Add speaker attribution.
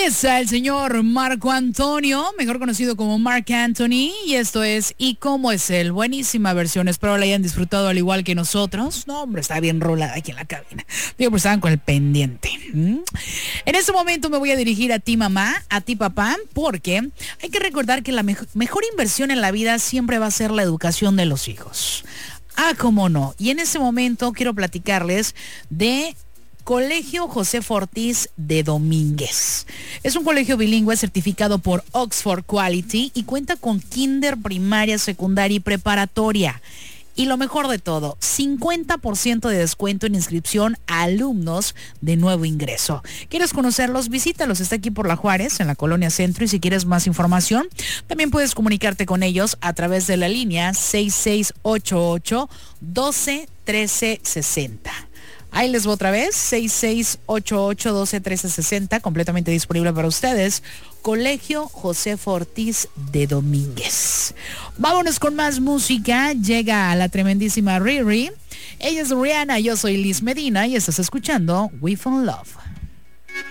Speaker 1: está el señor Marco Antonio, mejor conocido como Marc Anthony, y esto es ¿Y cómo es él? Buenísima versión, espero la hayan disfrutado al igual que nosotros. No, hombre, está bien rolada aquí en la cabina. Digo, pues estaban con el pendiente. En este momento me voy a dirigir a ti, mamá, a ti, papá, porque hay que recordar que la mejor inversión en la vida siempre va a ser la educación de los hijos. Ah, cómo no. Y en este momento quiero platicarles de Colegio Josefa Ortiz de Domínguez. Es un colegio bilingüe certificado por Oxford Quality y cuenta con kinder, primaria, secundaria y preparatoria. Y lo mejor de todo, 50% de descuento en inscripción a alumnos de nuevo ingreso. ¿Quieres conocerlos? Visítalos. Está aquí por La Juárez, en la Colonia Centro. Y si quieres más información, también puedes comunicarte con ellos a través de la línea 6688 12 13 60. Ahí les voy otra vez, 6688-12-1360, completamente disponible para ustedes. Colegio Josefa Ortiz de Domínguez. Vámonos con más música. Llega a la tremendísima Riri. Ella es Rihanna, yo soy Liz Medina y estás escuchando We Found Love.